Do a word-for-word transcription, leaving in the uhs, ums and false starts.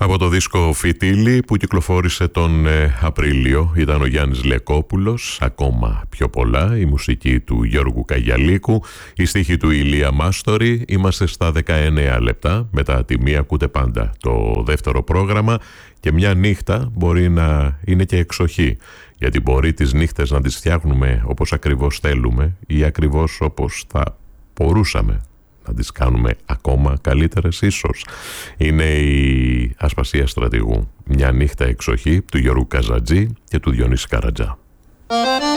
Από το δίσκο Φιτίλι που κυκλοφόρησε τον ε, Απρίλιο ήταν ο Γιάννης Λεκόπουλος, ακόμα πιο πολλά, η μουσική του Γιώργου Καγιαλίκου, η στίχη του Ηλία Μάστορη. Είμαστε στα δεκαεννέα λεπτά, μετά τη μία ακούτε πάντα το δεύτερο πρόγραμμα και μια νύχτα μπορεί να είναι και εξοχή, γιατί μπορεί τις νύχτες να τις φτιάχνουμε όπως ακριβώς θέλουμε ή ακριβώς όπως θα μπορούσαμε να τις κάνουμε ακόμα καλύτερες ίσως. Είναι η Ασπασία Στρατηγού, μια νύχτα εξοχή του Γιώργου Καζατζή και του Διονύση Καρατζά.